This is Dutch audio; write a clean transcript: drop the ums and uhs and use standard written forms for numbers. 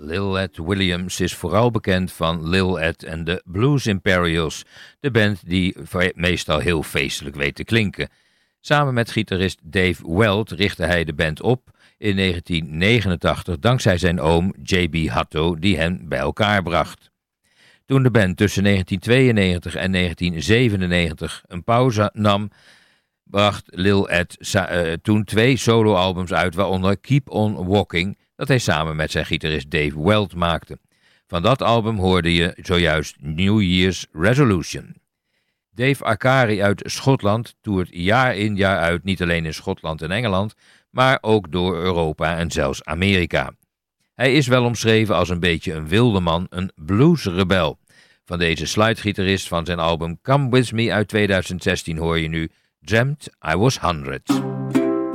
Lil Ed Williams is vooral bekend van Lil Ed en de Blues Imperials, de band die meestal heel feestelijk weet te klinken. Samen met gitarist Dave Weld richtte hij de band op in 1989 dankzij zijn oom J.B. Hutto die hen bij elkaar bracht. Toen de band tussen 1992 en 1997 een pauze nam, bracht Lil Ed toen 2 soloalbums uit, waaronder Keep On Walking, dat hij samen met zijn gitarist Dave Weld maakte. Van dat album hoorde je zojuist New Year's Resolution. Dave Arcari uit Schotland toert jaar in jaar uit, niet alleen in Schotland en Engeland, maar ook door Europa en zelfs Amerika. Hij is wel omschreven als een beetje een wilde man, een bluesrebel. Van deze slidegitarist van zijn album Come With Me uit 2016 hoor je nu Dreamt I Was 100.